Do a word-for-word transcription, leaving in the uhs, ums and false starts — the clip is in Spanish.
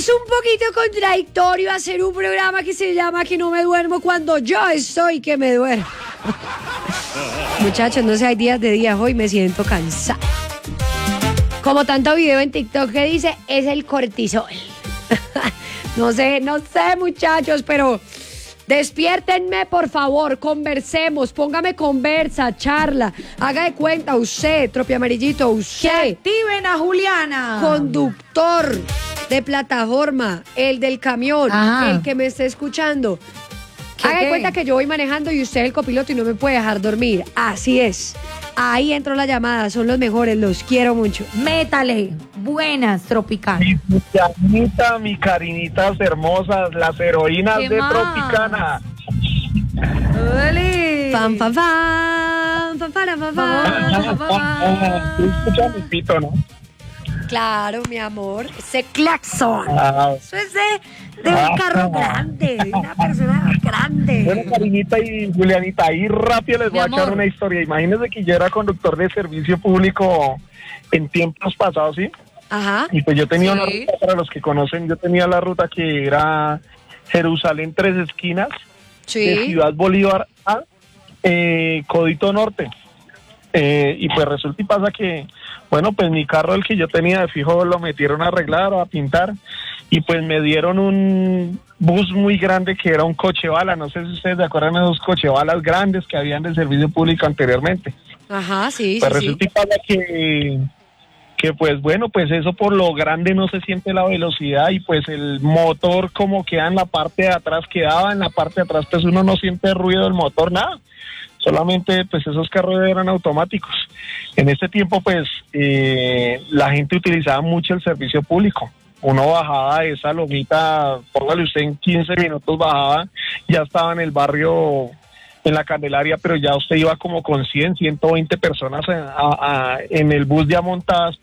Es un poquito contradictorio hacer un programa que se llama Que no me duermo cuando yo estoy que me duermo. Muchachos, no sé, hay días de días, hoy me siento cansada. Como tanto video en TikTok que dice, es el cortisol. No sé, no sé, muchachos, pero despiértenme, por favor, conversemos, póngame conversa, charla, haga de cuenta usted, Tropi Amarillito, usted. Que activen a Juliana. Conductor de plataforma, el del camión, Ajá. el que me esté escuchando. Haga de qué? cuenta que yo voy manejando y usted es el copiloto y no me puede dejar dormir. Así es. Ahí entró la llamada, son los mejores, los quiero mucho. Métale. Buenas, Tropicana. Mi Julianita, mi Karinitas hermosas, las heroínas ¿Qué de más? Tropicana. ¡Ole! Fan, fan, fan, fan, fan, fan, fan. Tú escuchas mi pito, ¿no? Claro, mi amor, ese claxon. Ah, Eso es de, de un carro grande, de una persona grande. bueno, Karinita y Julianita, ahí rápido les Mi voy a echar amor. una historia. Imagínense que yo era conductor de servicio público en tiempos pasados, ¿sí? Ajá. Y pues yo tenía Sí. una ruta, para los que conocen, yo tenía la ruta que era Jerusalén Tres Esquinas, de Sí. Ciudad Bolívar a eh, Codito Norte. Eh, y pues resulta y pasa que, bueno, pues mi carro, el que yo tenía de fijo, lo metieron a arreglar o a pintar, y pues me dieron un bus muy grande que era un coche bala. No sé si ustedes se acuerdan de esos coche balas grandes que habían de servicio público anteriormente. Ajá, sí, Pues sí, sí. resulta y pasa que, que pues bueno, pues eso por lo grande no se siente la velocidad, y pues el motor como queda en la parte de atrás, quedaba en la parte de atrás, pues uno no siente ruido del motor, nada. Solamente pues esos carros eran automáticos. En este tiempo pues eh, la gente utilizaba mucho el servicio público. Uno bajaba de esa lomita, póngale usted en quince minutos bajaba, ya estaba en el barrio, en la Candelaria, pero ya usted iba como con cien, ciento veinte personas a- a- a- en el bus ya montadas